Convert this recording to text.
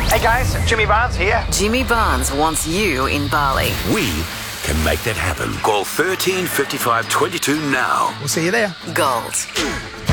Hey guys, Jimmy Barnes here. Jimmy Barnes wants you in Bali. We can make that happen. Call 13 55 22 now. We'll see you there. Gold.